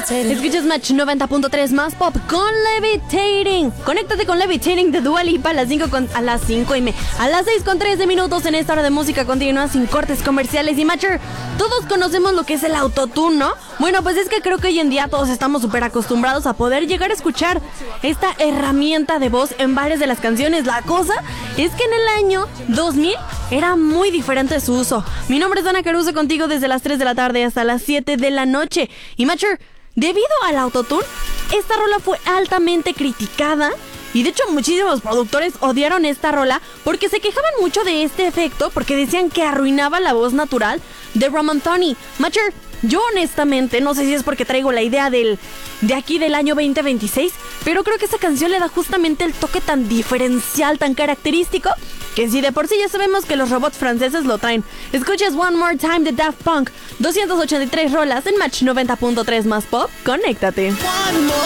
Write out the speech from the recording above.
Escuchas Match 90.3 más pop con Levitating. Conéctate con Levitating de Dua Lipa a las 6 con 13 minutos en esta hora de música continua sin cortes comerciales. Y Matcher, todos conocemos lo que es el autotune, ¿no? Bueno, pues es que creo que hoy en día todos estamos súper acostumbrados a poder llegar a escuchar esta herramienta de voz en varias de las canciones. La cosa es que en el año 2000 era muy diferente su uso. Mi nombre es Dana Caruso, contigo desde las 3 de la tarde hasta las 7 de la noche. Y Matcher, debido al autotune, esta rola fue altamente criticada. Y de hecho muchísimos productores odiaron esta rola porque se quejaban mucho de este efecto, porque decían que arruinaba la voz natural de Roman Tony. Matcher, yo honestamente no sé si es porque traigo la idea de aquí del año 2026, pero creo que esta canción le da justamente el toque tan diferencial, tan característico, que si de por sí ya sabemos que los robots franceses lo traen. Escuchas One More Time de Daft Punk, 283 rolas en Match 90.3 más pop. Conéctate. One more